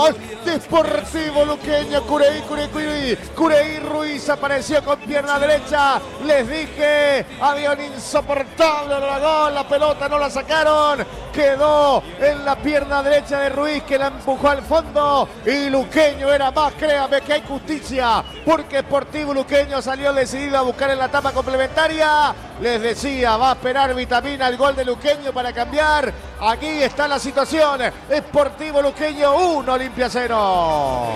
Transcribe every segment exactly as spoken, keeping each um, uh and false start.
gol de Sportivo Luqueño. Cureí, Cureí, Cureí, Cureí Ruiz apareció con pierna derecha. Les dije, había un insoportable gol, la pelota no la sacaron. Quedó en la pierna derecha de Ruiz, que la empujó al fondo. Y Luqueño era más, créame que hay justicia, porque Sportivo Luqueño salió decidido a buscar en la etapa complementaria. Les decía, va a esperar Vitamina el gol de Luqueño para cambiar. Aquí está la situación. Sportivo Luqueño uno, Olimpia cero.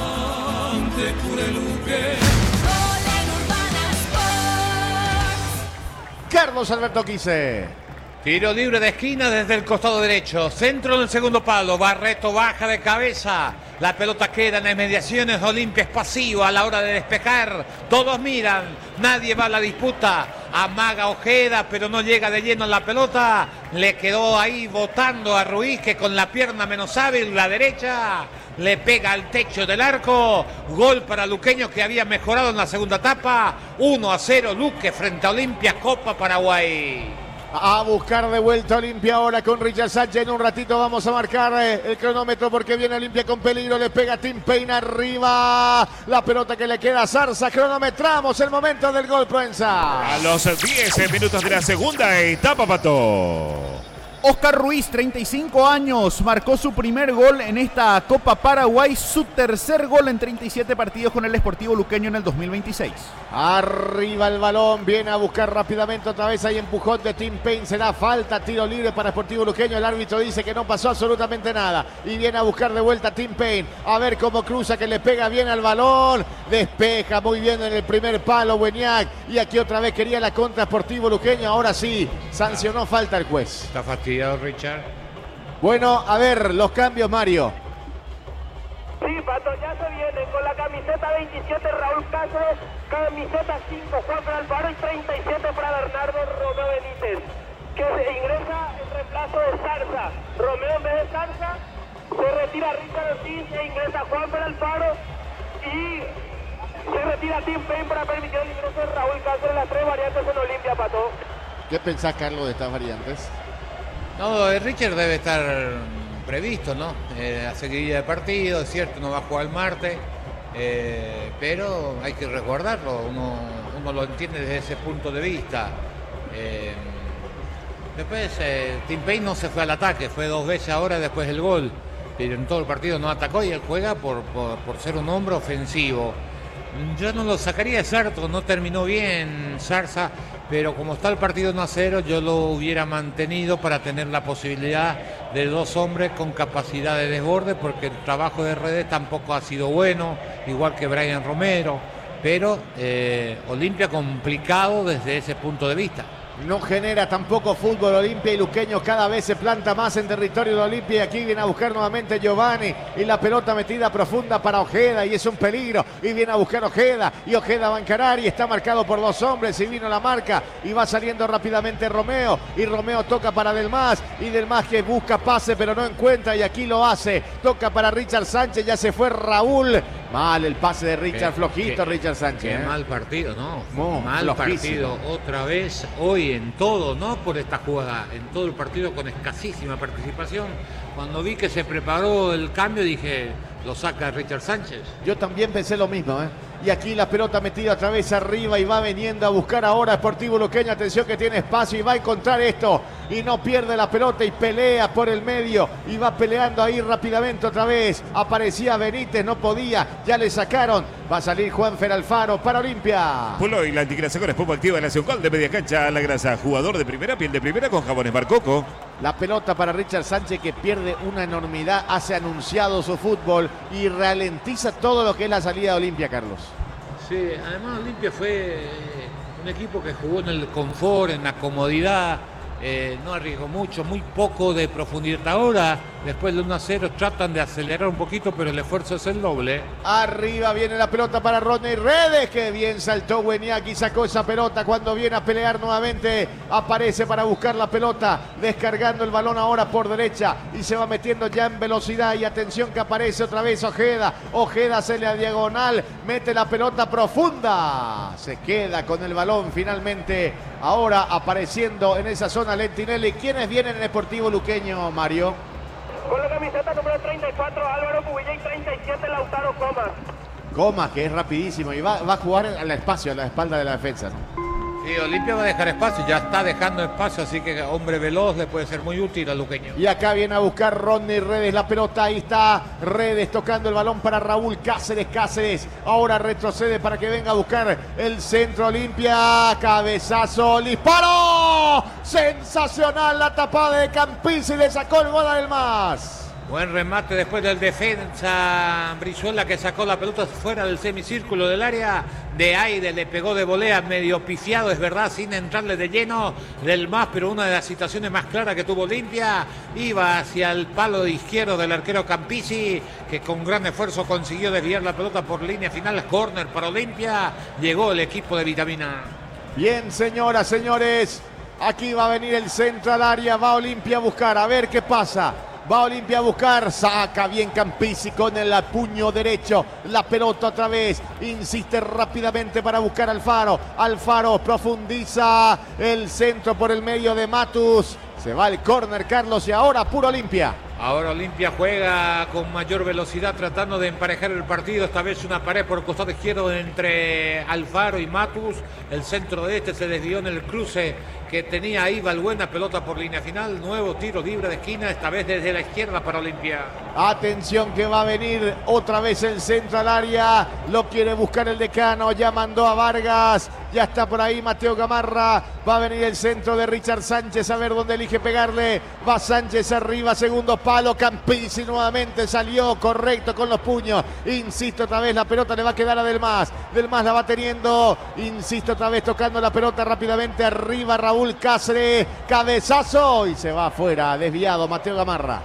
Carlos Alberto Quise. Tiro libre de esquina desde el costado derecho. Centro en el segundo palo. Barreto baja de cabeza. La pelota queda en las inmediaciones. Olimpia es pasivo a la hora de despejar. Todos miran. Nadie va a la disputa. Amaga Ojeda, pero no llega de lleno en la pelota. Le quedó ahí botando a Ruiz, que con la pierna menos hábil, la derecha, le pega al techo del arco. Gol para Luqueño, que había mejorado en la segunda etapa. uno a cero Luque frente a Olimpia, Copa Paraguay. A buscar de vuelta Olimpia ahora con Richard Sánchez. En un ratito vamos a marcar el cronómetro porque viene Olimpia con peligro. Le pega Tim Payne arriba. La pelota que le queda a Zarza. Cronometramos el momento del gol, Proenza. A los diez minutos de la segunda etapa, Pato. Oscar Ruiz, treinta y cinco años, marcó su primer gol en esta Copa Paraguay, su tercer gol en treinta y siete partidos con el Sportivo Luqueño en el dos mil veintiséis. Arriba el balón, viene a buscar rápidamente otra vez, hay empujón de Tim Payne, será falta, tiro libre para Sportivo Luqueño, el árbitro dice que no pasó absolutamente nada y viene a buscar de vuelta Tim Payne, a ver cómo cruza, que le pega bien al balón, despeja muy bien en el primer palo Bueniac, y aquí otra vez quería la contra Sportivo Luqueño, ahora sí, sancionó falta el juez. Está fastidiado Richard. Bueno, a ver, los cambios, Mario. Sí, Pato, ya se viene con la camiseta veintisiete Raúl Cáceres, camiseta cinco Juan Alfaro y treinta y siete para Bernardo Romeo Benítez, que se ingresa en reemplazo de Zarza. Romeo en vez de Zarza, se retira Richard Ortiz e ingresa Juan Alfaro y se retira Tim Payne para permitir el ingreso de Raúl Cáceres. Las tres variantes en Olimpia, Pato. ¿Qué pensás, Carlos, de estas variantes? No, Richard debe estar previsto, ¿no? Eh, a seguidilla de partido, es cierto, no va a jugar el martes, eh, pero hay que recordarlo, uno, uno lo entiende desde ese punto de vista. Eh, después, eh, Tim Payne no se fue al ataque, fue dos veces ahora después del gol, pero en todo el partido no atacó y él juega por, por, por ser un hombre ofensivo. Yo no lo sacaría de Sarto, no terminó bien Zarza, pero como está el partido uno a cero, yo lo hubiera mantenido para tener la posibilidad de dos hombres con capacidad de desborde, porque el trabajo de Redes tampoco ha sido bueno, igual que Brian Romero, pero eh, Olimpia complicado desde ese punto de vista. No genera tampoco fútbol Olimpia, y Luqueño cada vez se planta más en territorio de Olimpia, y aquí viene a buscar nuevamente Giovanni y la pelota metida profunda para Ojeda y es un peligro y viene a buscar Ojeda y Ojeda va a encarar y está marcado por dos hombres y vino la marca y va saliendo rápidamente Romeo y Romeo toca para Delmas y Delmas que busca pase pero no encuentra y aquí lo hace, toca para Richard Sánchez, ya se fue Raúl. Mal el pase de Richard, qué, flojito qué, Richard Sánchez. Qué ¿eh? mal partido, ¿no? Muy mal flojísimo. partido otra vez hoy en todo, no por esta jugada, en todo el partido con escasísima participación. Cuando vi que se preparó el cambio dije, lo saca Richard Sánchez. Yo también pensé lo mismo, ¿eh? Y aquí la pelota metida otra vez arriba y va veniendo a buscar ahora Sportivo Luqueño. Atención que tiene espacio y va a encontrar esto. Y no pierde la pelota y pelea por el medio. Y va peleando ahí rápidamente otra vez. Aparecía Benítez, no podía. Ya le sacaron. Va a salir Juanfer Alfaro para Olimpia. Pulo y la antigrasa con Espomo Activa en Nación Gol de media cancha a la grasa. Jugador de primera, piel de primera con jabones Barcoco. La pelota para Richard Sánchez que pierde una enormidad. Hace anunciado su fútbol y ralentiza todo lo que es la salida de Olimpia, Carlos. Sí, además Olimpia fue un equipo que jugó en el confort, en la comodidad, eh, no arriesgó mucho, muy poco de profundidad. Ahora, después del uno a cero, tratan de acelerar un poquito, pero el esfuerzo es el doble. Arriba viene la pelota para Rodney Redes, que bien saltó Bueniac y sacó esa pelota. Cuando viene a pelear nuevamente, aparece para buscar la pelota, descargando el balón ahora por derecha y se va metiendo ya en velocidad. Y atención que aparece otra vez Ojeda. Ojeda se le a diagonal, mete la pelota profunda. Se queda con el balón finalmente. Ahora apareciendo en esa zona Lentinelli. ¿Quiénes vienen en Sportivo Luqueño, Mario? Con la camiseta número treinta treinta y cuatro Álvaro Cubilla y treinta y siete Lautaro Comas. Comas, que es rapidísimo y va, va a jugar al espacio, a la espalda de la defensa, ¿no? Sí, Olimpia va a dejar espacio, ya está dejando espacio, así que hombre veloz le puede ser muy útil al luqueño. Y acá viene a buscar Rodney Redes la pelota, ahí está Redes tocando el balón para Raúl Cáceres, Cáceres ahora retrocede para que venga a buscar el centro. Olimpia, cabezazo, disparo, sensacional la tapada de Campisi, le sacó el gol del más. Buen remate después del defensa Brizuela, que sacó la pelota fuera del semicírculo del área. De aire le pegó de volea, medio pifiado, es verdad, sin entrarle de lleno del más, pero una de las situaciones más claras que tuvo Olimpia iba hacia el palo izquierdo del arquero Campisi, que con gran esfuerzo consiguió desviar la pelota por línea final. Córner para Olimpia. Llegó el equipo de Vitamina. Bien, señoras, señores, aquí va a venir el centro al área, va Olimpia a buscar, a ver qué pasa. Va Olimpia a buscar, saca bien Campisi con el puño derecho, la pelota otra vez, insiste rápidamente para buscar a Alfaro, Alfaro profundiza el centro por el medio de Matus, se va el córner Carlos y ahora puro Olimpia. Ahora Olimpia juega con mayor velocidad tratando de emparejar el partido. Esta vez una pared por el costado izquierdo entre Alfaro y Matus. El centro de este se desvió en el cruce que tenía ahí Balbuena. Pelota por línea final. Nuevo tiro libre de esquina, esta vez desde la izquierda para Olimpia. Atención que va a venir otra vez el centro al área. Lo quiere buscar el decano. Ya mandó a Vargas. Ya está por ahí Mateo Gamarra. Va a venir el centro de Richard Sánchez. A ver dónde elige pegarle. Va Sánchez arriba, segundo palo. Campisi nuevamente salió correcto con los puños. Insisto otra vez, la pelota le va a quedar a Delmas. Delmas la va teniendo. Insisto otra vez tocando la pelota rápidamente. Arriba Raúl Cáceres. Cabezazo y se va afuera. Desviado Mateo Gamarra.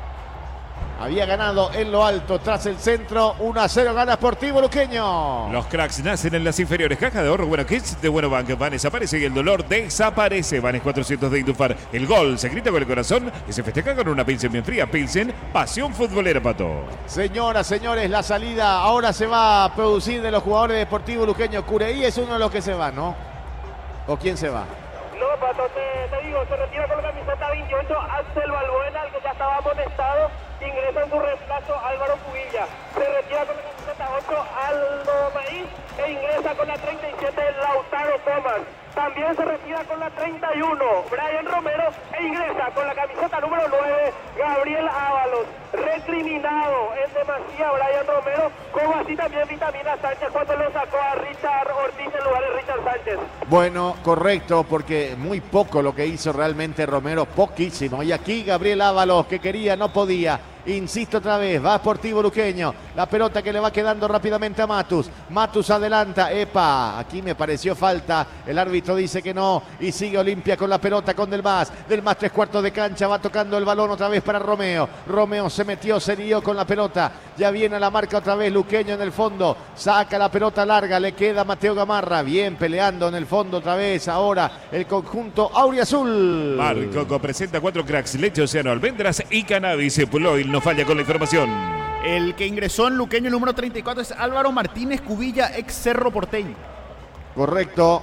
Había ganado en lo alto tras el centro. uno a cero gana Sportivo Luqueño. Los cracks nacen en las inferiores. Caja de ahorro Bueno Kids de Bueno Bank. Vanes aparece y el dolor desaparece. Vanes cuatrocientos de Indufar. El gol se grita con el corazón y se festeja con una Pilsen bien fría. Pilsen, pasión futbolera, Pato. Señoras, señores, la salida ahora se va a producir de los jugadores de Sportivo Luqueño. Cureí es uno de los que se va, ¿no? ¿O quién se va? No, Pato, te, te digo, se retira con la camiseta veintiocho Axel Balbuena, el que ya estaba amonestado. Ingresa en su reemplazo Álvaro Cubilla. Se retira con la camiseta ocho Aldo Maíz e ingresa con la treinta y siete Lautaro Comas. También se retira con la treinta y uno Brian Romero e ingresa con la camiseta número nueve Gabriel Ábalos. Recriminado en demasía Brian Romero, como así también Vitamina Sánchez cuando lo sacó a Richard Ortiz en lugar de Richard Sánchez. Bueno, correcto, porque muy poco lo que hizo realmente Romero, poquísimo. Y aquí Gabriel Ábalos, que quería, no podía. Insisto otra vez, va Sportivo Luqueño. La pelota que le va quedando rápidamente a Matus. Matus adelanta, epa, aquí me pareció falta. El árbitro dice que no y sigue Olimpia con la pelota con Delmas. Delmas tres cuartos de cancha, va tocando el balón otra vez para Romeo. Romeo se metió, se lió con la pelota. Ya viene a la marca otra vez Luqueño en el fondo. Saca la pelota larga, le queda Mateo Gamarra. Bien peleando en el fondo otra vez. Ahora el conjunto auriazul. Marcoco presenta cuatro cracks: leche Océano, almendras y cannabis. Puloil no falla con la información. El que ingresó en Luqueño, el número treinta y cuatro, es Álvaro Martínez Cubilla, ex Cerro Porteño. Correcto.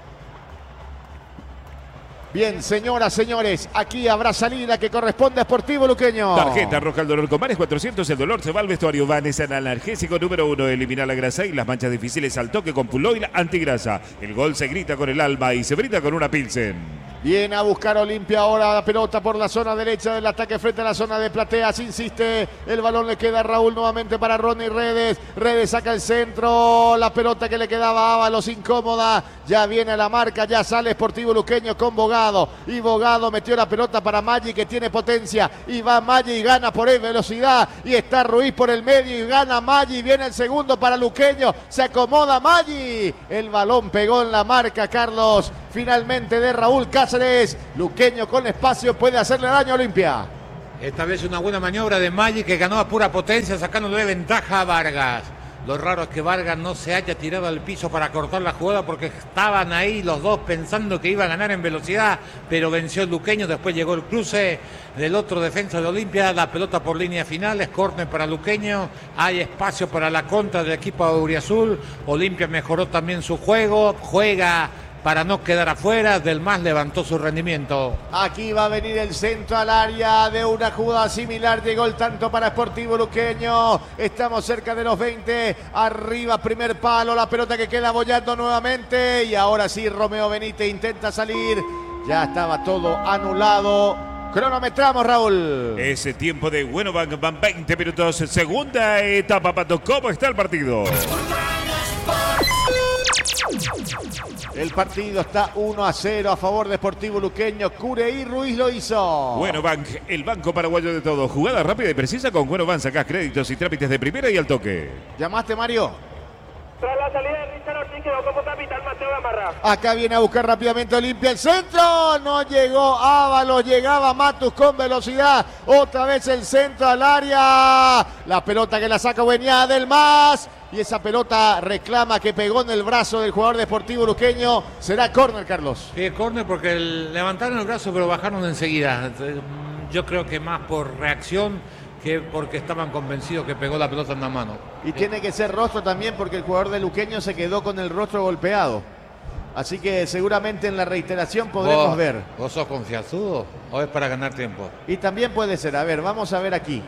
Bien, señoras, señores, aquí habrá salida que corresponde a Sportivo Luqueño. Tarjeta roja al dolor con Vanes cuatrocientos, el dolor se va al vestuario. Vanes analgésico número uno, elimina la grasa y las manchas difíciles al toque con Puloil antigrasa. El gol se grita con el alma y se brinda con una Pilsen. Viene a buscar Olimpia ahora la pelota por la zona derecha del ataque frente a la zona de Plateas. Insiste, el balón le queda a Raúl nuevamente para Ronnie Redes. Redes saca el centro, la pelota que le quedaba a Ábalos incómoda. Ya viene la marca, ya sale Sportivo Luqueño con Bogado. Y Bogado metió la pelota para Maggi, que tiene potencia. Y va Maggi y gana por él velocidad. Y está Ruiz por el medio y gana Maggi. Viene el segundo para Luqueño. Se acomoda Maggi. El balón pegó en la marca, Carlos. Finalmente de Raúl Cáceres. Luqueño con espacio puede hacerle daño a Olimpia. Esta vez una buena maniobra de Maggi, que ganó a pura potencia sacándole ventaja a Vargas. Lo raro es que Vargas no se haya tirado al piso para cortar la jugada, porque estaban ahí los dos pensando que iba a ganar en velocidad, pero venció el Luqueño. Después llegó el cruce del otro defensa de Olimpia, la pelota por línea final, es córner para Luqueño. Hay espacio para la contra del equipo auriazul. Olimpia mejoró también su juego, juega para no quedar afuera. Del Mas levantó su rendimiento. Aquí va a venir el centro al área de una jugada similar. Llegó el tanto para Sportivo Luqueño. Estamos cerca de los veinte. Arriba, primer palo. La pelota que queda bollando nuevamente. Y ahora sí, Romeo Benítez intenta salir. Ya estaba todo anulado. Cronometramos, Raúl. Ese tiempo de Buenobank van veinte minutos. Segunda etapa, Pato. ¿Cómo está el partido? El partido está uno a cero a favor de Sportivo Luqueño. Cureí Ruiz lo hizo. Buenobank, el banco paraguayo de todo. Jugada rápida y precisa con Buenobank. Sacás créditos y trámites de primera y al toque. ¿Llamaste, Mario? Tras la salida de Richard Ortiz quedó como capitán Mateo Gamarra. Acá viene a buscar rápidamente Olimpia el centro. No llegó Ábalos, llegaba Matus con velocidad. Otra vez el centro al área. La pelota que la saca Bueñá del Mas. Y esa pelota reclama que pegó en el brazo del jugador de Sportivo Luqueño. Será córner, Carlos. Sí, córner porque el- levantaron el brazo pero bajaron enseguida. Yo creo que más por reacción que porque estaban convencidos que pegó la pelota en la mano. Y tiene que ser rostro también porque el jugador de Luqueño se quedó con el rostro golpeado. Así que seguramente en la reiteración podremos ¿Vos, ver. ¿Vos sos confianzudo o es para ganar tiempo? Y también puede ser. A ver, vamos a ver aquí.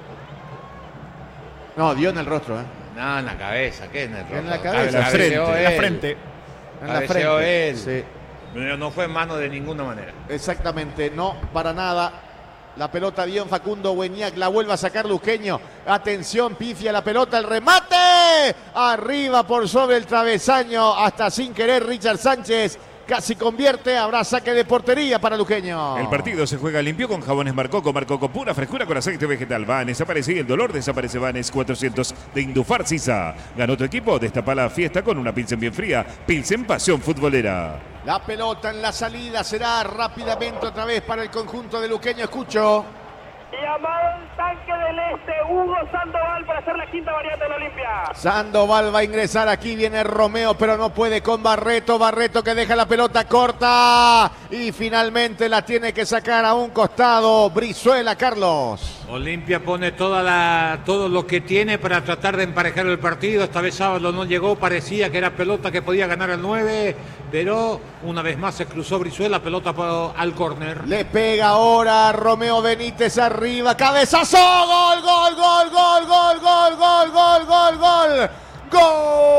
No, dio en el rostro, ¿eh? No, en la cabeza, ¿qué en el rostro? En la cabeza. En la Cabeceó frente, en la él. frente. En la Cabeceó frente. él. Sí, Pero no fue en mano de ninguna manera. exactamente. No, para nada. La pelota dio en Facundo Bueñac. La vuelve a sacar Luqueño. Atención, pifia la pelota. El remate. Arriba por sobre el travesaño. Hasta sin querer Richard Sánchez. Casi convierte. Habrá saque de portería para Luqueño. El partido se juega limpio con jabones Marcoco. Marcoco pura frescura con aceite vegetal. Vanes aparece y el dolor desaparece. Vanes cuatrocientos de Indufar Sisa. Ganó tu equipo. Destapa la fiesta con una Pilsen bien fría. Pilsen pasión futbolera. La pelota en la salida será rápidamente otra vez para el conjunto de Luqueño. Escucho. Llamado el tanque del este, Hugo Sandoval, para hacer la quinta variante de la Olimpia. Sandoval va a ingresar. Aquí viene Romeo, pero no puede con Barreto. Barreto que deja la pelota corta. Y finalmente la tiene que sacar a un costado. Brizuela, Carlos. Olimpia pone toda la, todo lo que tiene para tratar de emparejar el partido. Esta vez Sábado no llegó, parecía que era pelota que podía ganar el nueve, pero una vez más se cruzó Brizuela, pelota al córner. Le pega ahora Romeo Benítez arriba. Cabezazo. Gol, gol, gol, gol, gol, gol, gol, gol, gol, gol, gol. Gol.